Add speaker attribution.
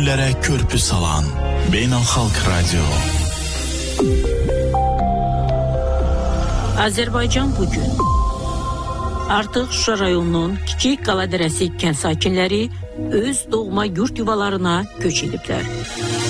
Speaker 1: köylülere körpü salan Beynəlxalq Radio.
Speaker 2: Azərbaycan bugün. Artıq Şuşa rayonunun Kiçik Qaladərəsi kənd sakinləri öz doğma yurt yuvalarına köç ediblər.